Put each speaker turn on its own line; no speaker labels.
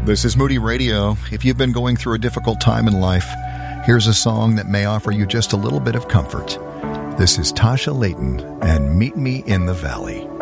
This is Moody Radio. If you've been going through a difficult time in life, here's a song that may offer you just a little bit of comfort. This is Tasha Layton and Meet Me in the Valley.